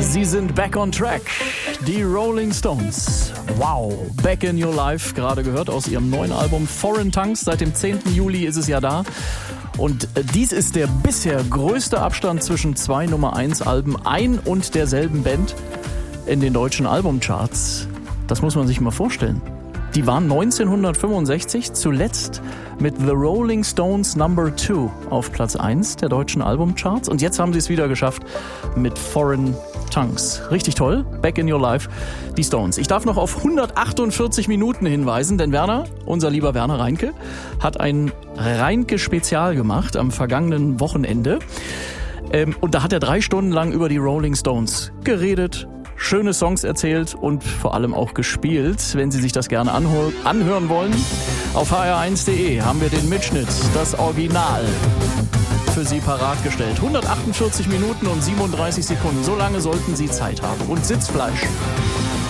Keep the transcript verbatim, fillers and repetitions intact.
Sie sind back on track. Die Rolling Stones. Wow, Back in Your Life, gerade gehört aus ihrem neuen Album Foreign Tongues. Seit dem zehnten Juli ist es ja da. Und dies ist der bisher größte Abstand zwischen zwei Nummer eins Alben ein und derselben Band in den deutschen Albumcharts. Das muss man sich mal vorstellen. Die waren neunzehnhundertfünfundsechzig zuletzt mit The Rolling Stones Number zwei auf Platz eins der deutschen Albumcharts. Und jetzt haben sie es wieder geschafft mit Foreign Tongues. Richtig toll. Back in Your Life. Die Stones. Ich darf noch auf hundertachtundvierzig Minuten hinweisen, denn Werner, unser lieber Werner Reinke, hat ein Reinke-Spezial gemacht am vergangenen Wochenende. Ähm, und da hat er drei Stunden lang über die Rolling Stones geredet, schöne Songs erzählt und vor allem auch gespielt. Wenn Sie sich das gerne anhör- anhören wollen, auf h r eins punkt d e haben wir den Mitschnitt, das Original, für Sie parat gestellt. hundertachtundvierzig Minuten und siebenunddreißig Sekunden, so lange sollten Sie Zeit haben. Und Sitzfleisch